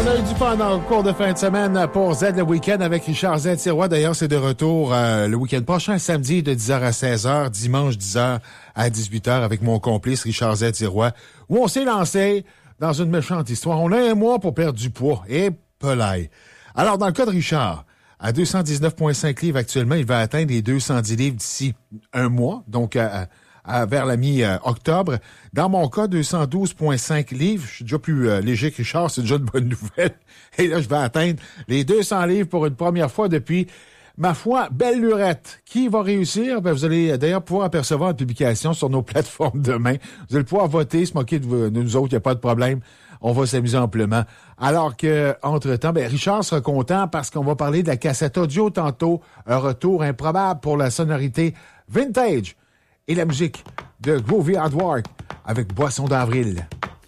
On a eu du fun en cours de fin de semaine pour Z le week-end avec Richard Z Sirois. D'ailleurs, c'est de retour le week-end prochain, samedi de 10h à 16h, dimanche 10h à 18h avec mon complice Richard Z Sirois, où on s'est lancé dans une méchante histoire. On a un mois pour perdre du poids. Et pelaille. Alors, dans le cas de Richard, à 219,5 livres actuellement, il va atteindre les 210 livres d'ici un mois, donc vers la mi-octobre. Dans mon cas, 212,5 livres. Je suis déjà plus léger que Richard, c'est déjà une bonne nouvelle. Et là, je vais atteindre les 200 livres pour une première fois depuis, ma foi, belle lurette. Qui va réussir? Ben, vous allez d'ailleurs pouvoir apercevoir une publication sur nos plateformes demain. Vous allez pouvoir voter, se moquer de nous autres, il n'y a pas de problème. On va s'amuser amplement. Alors que, entre-temps, ben, Richard sera content parce qu'on va parler de la cassette audio tantôt. Un retour improbable pour la sonorité vintage et la musique de Groovy Hardwork avec Boisson d'avril.